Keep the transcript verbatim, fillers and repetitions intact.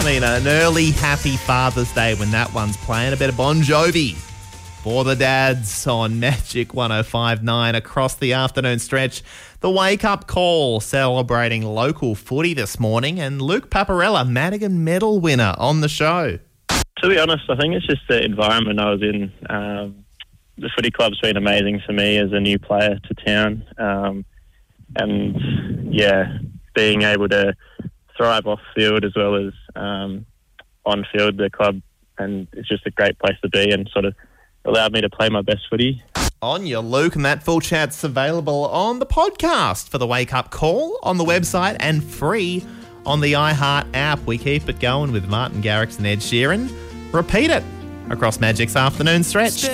mean, an early happy Father's Day when that one's playing. A bit of Bon Jovi for the dads on Magic one oh five point nine across the afternoon stretch. The wake-up call celebrating local footy this morning, and Luke Paparella, Madigan medal winner, on the show. To be honest, I think it's just the environment I was in. Um, the footy club's been amazing for me as a new player to town. Um, and, yeah, being able to thrive off field as well as um, on field, the club, and it's just a great place to be and sort of allowed me to play my best footy. On you, Luke, and that full chat's available on the podcast for the Wake Up Call on the website and free on the iHeart app. We keep it going with Martin Garrix and Ed Sheeran. Repeat it across Magic's afternoon stretch.